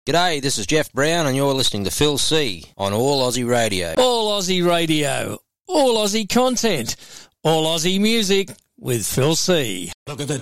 G'day, this is Jeff Brown and you're listening to Phil C on All Aussie Radio. All Aussie Radio, all Aussie content, all Aussie music with Phil C. Look at the